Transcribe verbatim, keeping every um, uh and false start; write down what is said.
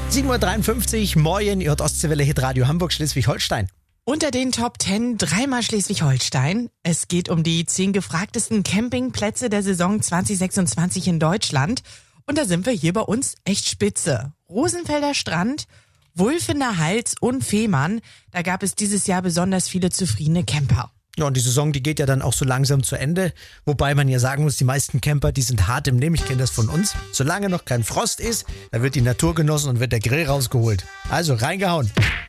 sieben Uhr dreiundfünfzig, morgen, ihr hört Ostseewelle Hitradio Hamburg, Schleswig-Holstein. Unter den Top zehn dreimal Schleswig-Holstein. Es geht um die zehn gefragtesten Campingplätze der Saison zwanzig sechsundzwanzig in Deutschland. Und da sind wir hier bei uns echt spitze. Rosenfelder Strand, Wulfener Hals und Fehmarn. Da gab es dieses Jahr besonders viele zufriedene Camper. Ja, und die Saison, die geht ja dann auch so langsam zu Ende. Wobei man ja sagen muss, die meisten Camper, die sind hart im Nehmen. Ich kenne das von uns. Solange noch kein Frost ist, da wird die Natur genossen und wird der Grill rausgeholt. Also reingehauen.